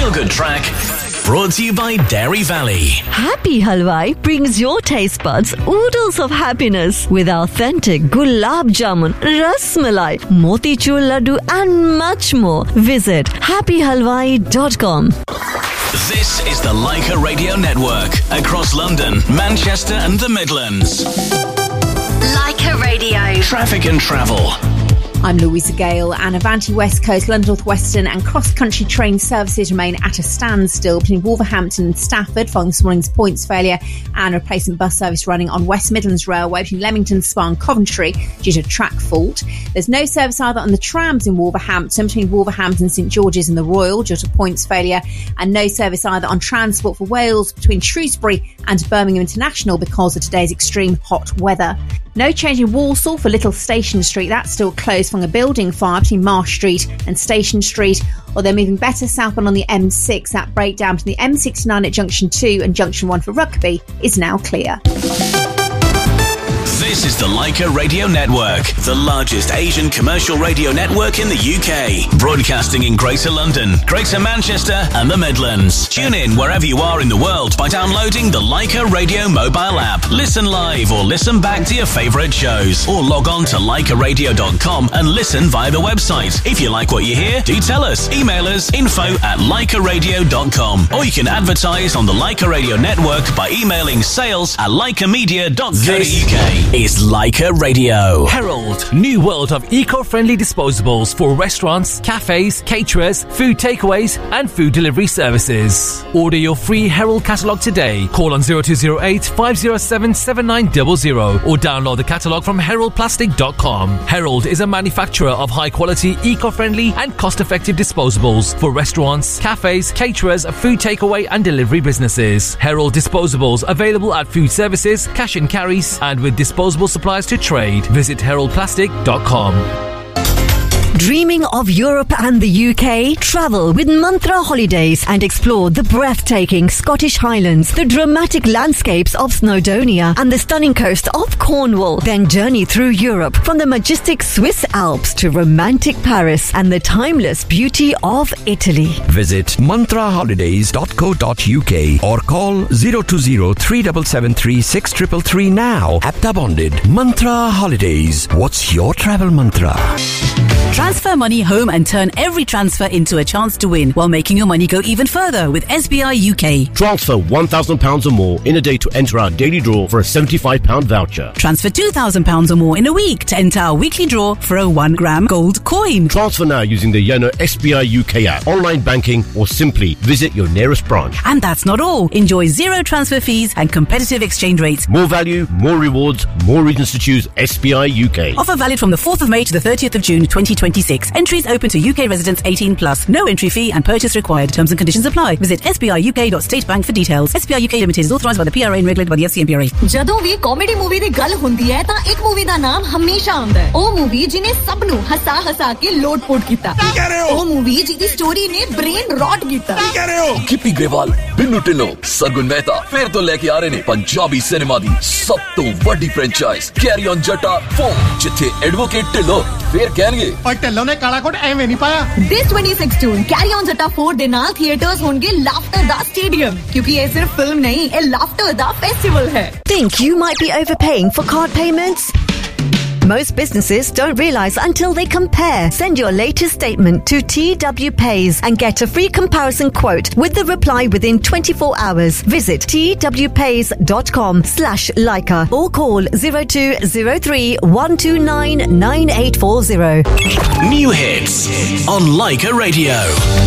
feel-good track brought to you by Dairy Valley. Happy Halwai brings your taste buds oodles of happiness with authentic gulab jamun, ras malai, motichur laddu and much more. Visit happyhalwai.com. This is the Leica Radio Network across London, Manchester and the Midlands. Leica Radio. Traffic and travel. I'm Louisa Gale, and Avanti West Coast, London North Western and cross-country train services remain at a standstill between Wolverhampton and Stafford following this morning's points failure, and replacement bus service running on West Midlands Railway between Leamington Spa and Coventry due to track fault. There's no service either on the trams in Wolverhampton between Wolverhampton, St George's and the Royal due to points failure, and no service either on Transport for Wales between Shrewsbury and Birmingham International because of today's extreme hot weather. No change in Walsall for Little Station Street. That's still closed following a building fire between Marsh Street and Station Street. Or they're moving better southbound on the M6. That breakdown between the M69 at Junction 2 and Junction 1 for Rugby is now clear. This is the Leica Radio Network, the largest Asian commercial radio network in the UK. Broadcasting in Greater London, Greater Manchester and the Midlands. Tune in wherever you are in the world by downloading the Leica Radio mobile app. Listen live or listen back to your favourite shows. Or log on to leicaradio.com and listen via the website. If you like what you hear, do tell us. Email us info@leicaradio.com. Or you can advertise on the Leica Radio Network by emailing sales@leicamedia.co.uk. Is Leica Radio. Herald, new world of eco-friendly disposables for restaurants, cafes, caterers, food takeaways and food delivery services. Order your free Herald catalogue today. Call on 0208 507 7900 or download the catalogue from heraldplastic.com. Herald is a manufacturer of high-quality, eco-friendly and cost-effective disposables for restaurants, cafes, caterers, food takeaway and delivery businesses. Herald disposables available at food services, cash and carries and with disposable supplies to trade. Visit heraldplastic.com. Dreaming of Europe and the UK? Travel with Mantra Holidays and explore the breathtaking Scottish Highlands, the dramatic landscapes of Snowdonia and the stunning coast of Cornwall. Then journey through Europe from the majestic Swiss Alps to romantic Paris and the timeless beauty of Italy. Visit mantraholidays.co.uk or call 020 3773 6333 now. Apta bonded. Mantra Holidays. What's your travel mantra? Transfer money home and turn every transfer into a chance to win while making your money go even further with SBI UK. Transfer £1,000 or more in a day to enter our daily draw for a £75 voucher. Transfer £2,000 or more in a week to enter our weekly draw for a 1 gram gold coin. Transfer now using the Yono SBI UK app, online banking or simply visit your nearest branch. And that's not all. Enjoy zero transfer fees and competitive exchange rates. More value, more rewards, more reasons to choose SBI UK. Offer valid from the 4th of May to the 30th of June 2026. Entries open to UK residents 18+. No entry fee and purchase required. Terms and conditions apply. Visit sbiuk.statebank for details. SBI UK Limited is authorised by the PRA and regulated by the FCMPRA. ਜਦੋਂ ਵੀ comedy movie ਦੀ ਗੱਲ ਹੁੰਦੀ ਹੈ ਤਾਂ ਇੱਕ movie ਦਾ ਨਾਮ ਹਮੇਸ਼ਾ ਆਉਂਦਾ ਹੈ। ਉਹ ਮੂਵੀ ਜਿਹਨੇ ਸਭ ਨੂੰ ਹਸਾ ਕੇ ਲੋਟ-ਪੋਟ ਕੀਤਾ। ਕੀ ਕਹਿ ਰਹੇ ਹੋ? ਉਹ ਮੂਵੀ ਜਿਹਦੀ ਸਟੋਰੀ ਨੇ ਬ੍ਰੇਨ ਰੌਟ ਕੀਤਾ। ਕੀ ਕਹਿ ਰਹੇ ਹੋ? ਗਿੱਪੀ ਗਰੇਵਾਲ, ਬਿੰਨੂ ਢਿੱਲੋਂ, ਸਰਗੁਣ ਮਹਿਤਾ ਫੇਰ ਤੋਂ ਲੈ ਕੇ ਆ ਰਹੇ ਨੇ ਪੰਜਾਬੀ ਸਿਨੇਮਾ ਦੀ ਸਭ ਤੋਂ ਵੱਡੀ ਫਰੈਂਚਾਈਜ਼ ਕੈਰੀ ਔਨ ਜੱਟਾ 4 ਜਿੱਥੇ ਐਡਵੋਕੇਟ ਢਿੱਲੋਂ ਫੇਰ ਕਹਿਣਗੇ ਔਰ ਢਿੱਲੋਂ ਨੇ ਕਾਲਾ ਕੋਟ ਐਵੇਂ ਨਹੀਂ ਪਾਇਆ। This 2016 ਕੈਰੀ ਔਨ ਜੱਟਾ 4 ਦੇ ਨਾਲ ਥੀਏਟਰਸ ਹੋਣਗੇ ਲਾਫਟਰ ਦਾ ਸਟੇਡੀਅਮ ਕਿਉਂਕਿ ਇਹ ਸਿਰਫ ਫਿਲਮ ਨਹੀਂ ਇਹ ਲਾਫਟਰ ਦਾ ਫੈਸਟੀਵਲ ਹੈ। Think you might be overpaying for card payments? Most businesses don't realise until they compare. Send your latest statement to TW Pays and get a free comparison quote with the reply within 24 hours. Visit twpays.com/Leica or call 0203 129 9840. New hits on Leica Radio.